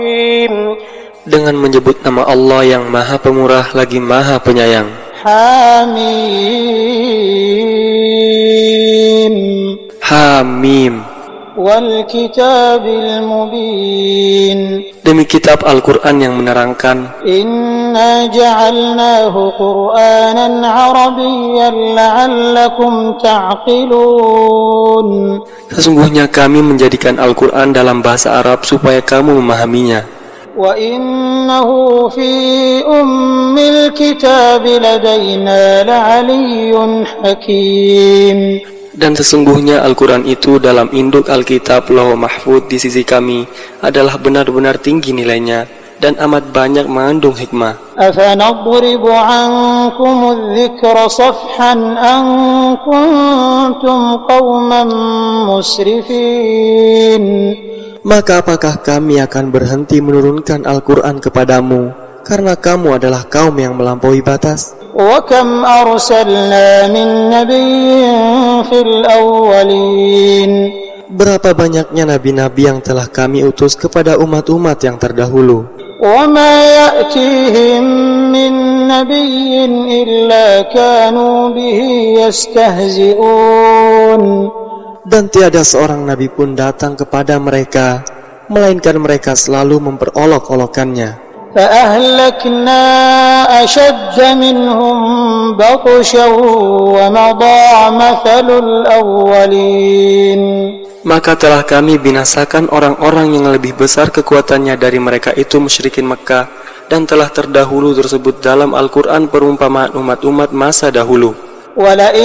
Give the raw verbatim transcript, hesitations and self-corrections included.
Dengan menyebut nama Allah yang Maha Pemurah lagi Maha Penyayang. Hamim. Hamim. Wal kitabil mubin. Demi kitab Al-Quran yang menerangkan. Inna ja'alnahu Qur'anan Arabiyyan la'allakum ta'qilun. Sesungguhnya kami menjadikan Al-Quran dalam bahasa Arab supaya kamu memahaminya. Wa innahu fi ummil kitab ladaina la'aliyyun hakim. Dan sesungguhnya Al-Quran itu dalam induk Alkitab Lauh Mahfuz di sisi kami adalah benar-benar tinggi nilainya dan amat banyak mengandung hikmah. Afanadribu ankumudz dzikra safhan an kuntum qauman musrifin. Maka apakah kami akan berhenti menurunkan Al-Quran kepadamu karena kamu adalah kaum yang melampaui batas? Wa kam arsalna min nabiyyin fil awwalin. Berapa banyaknya nabi-nabi yang telah kami utus kepada umat-umat yang terdahulu. Wa ma ya'tihim min nabiyyin illa kanu bihi yastahzi'un. Dan tiada seorang nabi pun datang kepada mereka, melainkan mereka selalu memperolok-olokannya. فأهلكنا أشد منهم بطشا ومضى مثل الأولين. Maka telah kami binasakan orang-orang yang lebih besar kekuatannya dari mereka itu musyrikin Mekkah, dan telah terdahulu tersebut dalam Al-Quran perumpamaan umat-umat masa dahulu.